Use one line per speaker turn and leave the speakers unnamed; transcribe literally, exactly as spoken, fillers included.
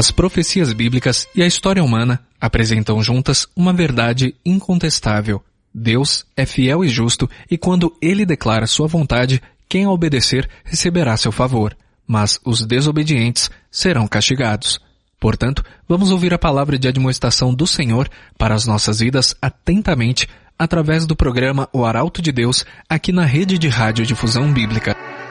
As profecias bíblicas e a história humana apresentam juntas uma verdade incontestável. Deus é fiel e justo e quando Ele declara sua vontade, quem a obedecer receberá seu favor, mas os desobedientes serão castigados. Portanto, vamos ouvir a palavra de admoestação do Senhor para as nossas vidas atentamente, através do programa O Arauto de Deus, aqui na Rede de Rádio Difusão Bíblica.